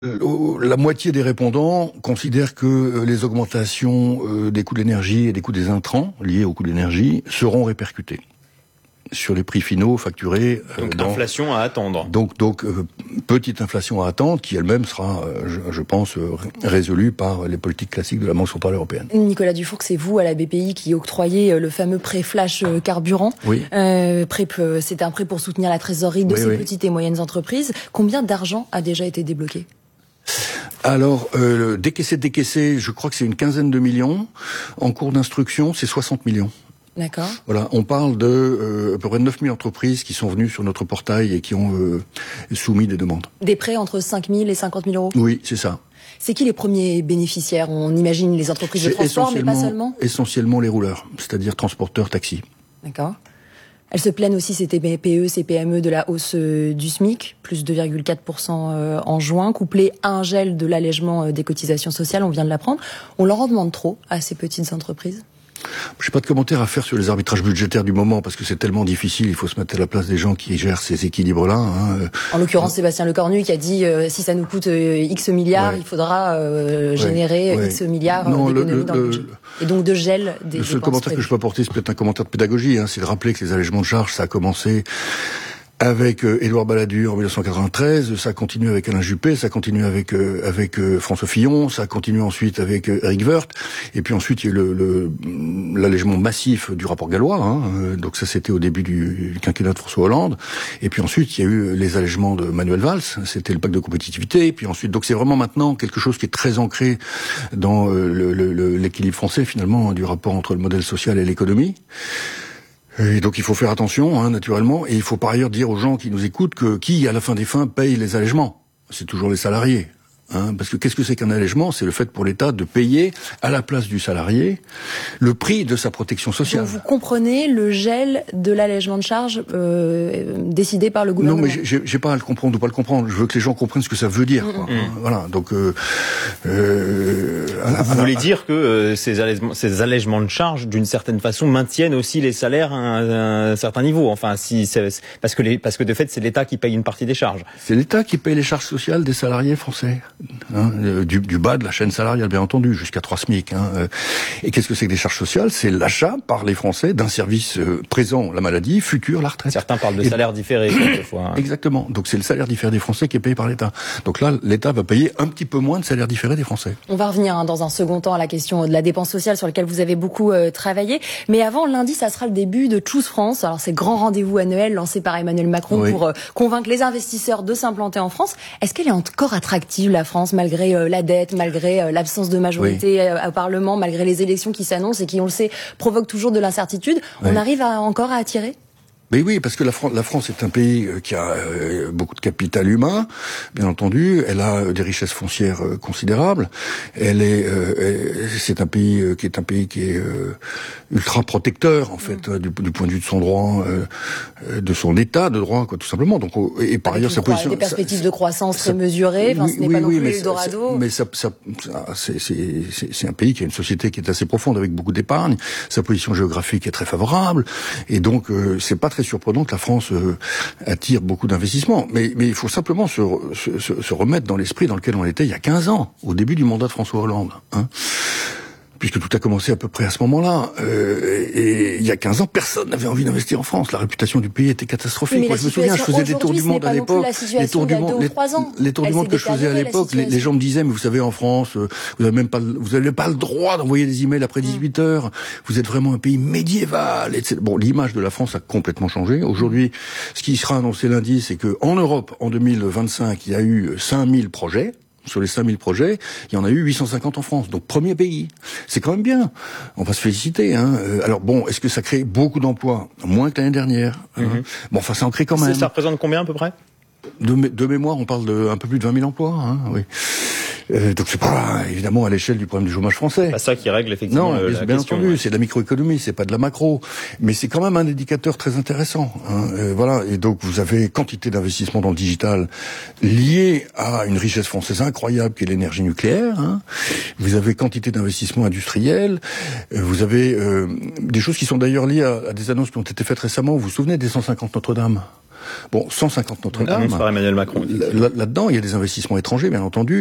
La moitié des répondants considèrent que les augmentations des coûts de l'énergie et des coûts des intrants liés aux coûts de l'énergie seront répercutés sur les prix finaux facturés. Donc inflation à attendre. Donc petite inflation à attendre qui elle-même sera, je pense, résolue par les politiques classiques de la Banque centrale européenne. Nicolas Dufourcq, c'est vous à la BPI qui octroyez le fameux prêt flash carburant. Oui. C'est un prêt pour soutenir la trésorerie de ces petites et moyennes entreprises. Combien d'argent a déjà été débloqué ? Alors, décaissé, je crois que c'est une quinzaine de millions. En cours d'instruction, c'est 60 millions. D'accord. Voilà, on parle de à peu près 9000 entreprises qui sont venues sur notre portail et qui ont soumis des demandes. Des prêts entre 5 000 et 50 000 euros ? Oui, c'est ça. C'est qui les premiers bénéficiaires ? On imagine les entreprises de transport, mais pas seulement ? Essentiellement les rouleurs, c'est-à-dire transporteurs, taxis. D'accord. Elles se plaignent aussi, ces TPE, ces PME, de la hausse du SMIC, plus 2,4% en juin, couplé à un gel de l'allègement des cotisations sociales, on vient de l'apprendre. On leur en demande trop à ces petites entreprises ? Je n'ai pas de commentaire à faire sur les arbitrages budgétaires du moment parce que c'est tellement difficile, il faut se mettre à la place des gens qui gèrent ces équilibres-là. En l'occurrence, Sébastien Lecornu qui a dit si ça nous coûte X milliards, il faudra générer X milliards d'économies dans le budget. Et donc de gel des Le seul commentaire que je peux apporter, c'est peut-être un commentaire de pédagogie, c'est de rappeler que les allègements de charges, ça a commencé avec Édouard Balladur en 1993, ça continue avec Alain Juppé, ça continue avec François Fillon, ça continue ensuite avec Éric Woerth, et puis ensuite il y a eu l'allègement massif du rapport Gallois, donc ça c'était au début du quinquennat de François Hollande, et puis ensuite il y a eu les allègements de Manuel Valls, c'était le pacte de compétitivité, et puis ensuite, donc c'est vraiment maintenant quelque chose qui est très ancré dans l'équilibre français finalement du rapport entre le modèle social et l'économie. Et donc il faut faire attention, naturellement, et il faut par ailleurs dire aux gens qui nous écoutent que qui, à la fin des fins, paye les allègements ? C'est toujours les salariés. Parce que qu'est-ce que c'est qu'un allègement ? C'est le fait pour l'État de payer, à la place du salarié, le prix de sa protection sociale. Donc vous comprenez le gel de l'allègement de charges décidé par le gouvernement ? Non, mais j'ai pas à le comprendre ou pas le comprendre. Je veux que les gens comprennent ce que ça veut dire. Voilà, donc... vous voulez dire que ces allègements de charges, d'une certaine façon, maintiennent aussi les salaires à un certain niveau. Enfin, parce que de fait, c'est l'État qui paye une partie des charges. C'est l'État qui paye les charges sociales des salariés français. Du bas de la chaîne salariale, bien entendu, jusqu'à 3 SMIC. Et qu'est-ce que c'est que des charges sociales ? C'est l'achat par les Français d'un service présent, la maladie, futur, la retraite. Certains parlent de salaire différé, quelquefois. Exactement. Donc c'est le salaire différé des Français qui est payé par l'État. Donc là, l'État va payer un petit peu moins de salaire différé des Français. On va revenir dans un second temps à la question de la dépense sociale sur laquelle vous avez beaucoup travaillé. Mais avant, lundi, ça sera le début de Choose France. Alors c'est grand rendez-vous annuel lancé par Emmanuel Macron pour convaincre les investisseurs de s'implanter en France. Est-ce qu'elle est encore attractive, la France, malgré la dette, malgré l'absence de majorité au Parlement, malgré les élections qui s'annoncent et qui, on le sait, provoquent toujours de l'incertitude? On arrive encore à attirer? Mais oui, parce que la France est un pays qui a beaucoup de capital humain, bien entendu. Elle a des richesses foncières considérables. C'est un pays qui est ultra protecteur en fait du point de vue de son droit, de son état de droit, tout simplement. Donc et par ailleurs sa position. Des perspectives de croissance très mesurées. Enfin, ce n'est pas non plus l'Eldorado. Mais c'est un pays qui a une société qui est assez profonde avec beaucoup d'épargne. Sa position géographique est très favorable, et donc c'est pas très surprenant que la France attire beaucoup d'investissements. Mais il faut simplement se remettre dans l'esprit dans lequel on était il y a 15 ans, au début du mandat de François Hollande. Puisque tout a commencé à peu près à ce moment-là. Et il y a 15 ans, personne n'avait envie d'investir en France. La réputation du pays était catastrophique. Moi, je me souviens, je faisais des tours du monde à l'époque. Les tours du monde que je faisais à l'époque, les gens me disaient, mais vous savez, en France, vous n'avez pas le droit d'envoyer des emails après 18 heures. Vous êtes vraiment un pays médiéval, etc. Bon, l'image de la France a complètement changé. Aujourd'hui, ce qui sera annoncé lundi, c'est que en Europe, en 2025, il y a eu 5000 projets. Sur les 5000 projets, il y en a eu 850 en France. Donc, premier pays. C'est quand même bien. On va se féliciter. Alors bon, est-ce que ça crée beaucoup d'emplois ? Moins que l'année dernière. Bon, enfin, ça en crée quand même. Ça représente combien à peu près ? De mémoire, on parle de un peu plus de 20 000 emplois. Oui. Donc c'est pas évidemment à l'échelle du problème du chômage français. C'est pas ça qui règle effectivement non, la bien question. entendu, c'est de la microéconomie, c'est pas de la macro, mais c'est quand même un indicateur très intéressant. Voilà, et donc vous avez quantité d'investissements dans le digital lié à une richesse française incroyable qui est l'énergie nucléaire. Vous avez quantité d'investissements industriels. Vous avez des choses qui sont d'ailleurs liées à des annonces qui ont été faites récemment. Vous vous souvenez des 150 Notre-Dame? Bon, 150 Notre-Dame. Annonce par Emmanuel Macron. Là-dedans, il y a des investissements étrangers, bien entendu.